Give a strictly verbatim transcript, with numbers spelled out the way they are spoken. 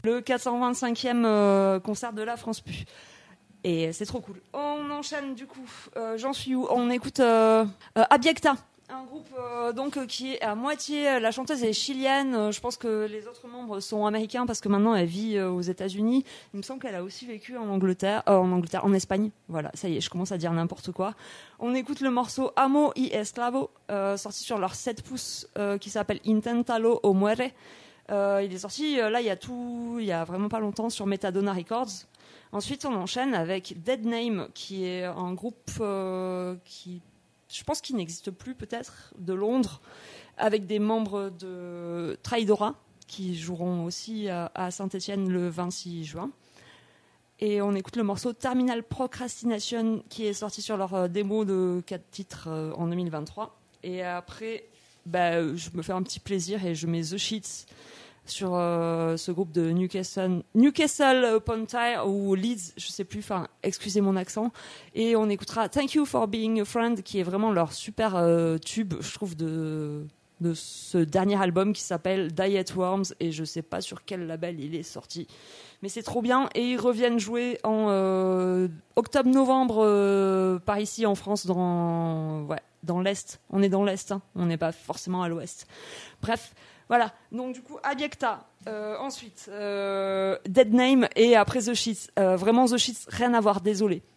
le quatre cent vingt-cinquième euh, concert de la France Pu. Et c'est trop cool. On enchaîne du coup. Euh, j'en suis où ? On écoute euh, euh, Abiecta. Un groupe euh, donc euh, qui est à moitié, la chanteuse est chilienne. Euh, je pense que les autres membres sont américains parce que maintenant elle vit euh, aux États-Unis. Il me semble qu'elle a aussi vécu en Angleterre, euh, en Angleterre, en Espagne. Voilà, ça y est, je commence à dire n'importe quoi. On écoute le morceau Amo y Esclavo, euh, sorti sur leur sept pouces, euh, qui s'appelle Intentalo o Muere. Euh, il est sorti euh, là il y a tout, il y a vraiment pas longtemps sur Metadona Records. Ensuite, on enchaîne avec Dead Name, qui est un groupe euh, qui je pense qu'il n'existe plus peut-être, de Londres, avec des membres de Traidora, qui joueront aussi à, à Saint-Etienne le vingt-six juin. Et on écoute le morceau Terminal Procrastination, qui est sorti sur leur démo de quatre titres euh, en deux mille vingt-trois. Et après, bah, je me fais un petit plaisir et je mets The Sheets sur euh, ce groupe de Newcastle, Newcastle upon Tyne ou Leeds, je sais plus, enfin excusez mon accent, et on écoutera Thank You for Being a Friend, qui est vraiment leur super euh, tube, je trouve, de, de ce dernier album qui s'appelle Diet Worms, et je sais pas sur quel label il est sorti, mais c'est trop bien. Et ils reviennent jouer en euh, octobre-novembre euh, par ici en France, dans, ouais, dans l'Est, on est dans l'Est, hein. On n'est pas forcément à l'Ouest, bref. Voilà, donc du coup, Abiecta, euh, ensuite, euh, Dead Name, et après The Sheets. Euh, vraiment, The Sheets, rien à voir, désolé.